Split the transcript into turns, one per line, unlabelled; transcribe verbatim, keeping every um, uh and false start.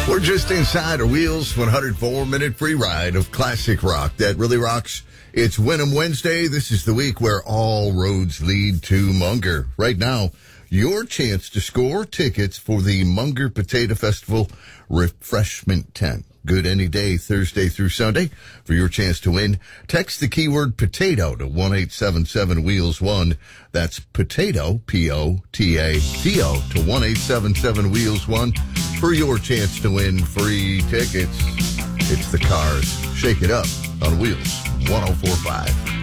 We're just inside our Wheels one hundred four minute free ride of classic rock that really rocks. It's Win'em Wednesday. This is the week where all roads lead to Munger. Right now, your chance to score tickets for the Munger Potato Festival Refreshment Tent. Good any day, Thursday through Sunday. For your chance to win, text the keyword potato to one eight seven seven wheels one. That's potato, P O T A T O, to one eight seven seven wheels one for your chance to win free tickets. It's the Cars. Shake it up on Wheels one oh four point five.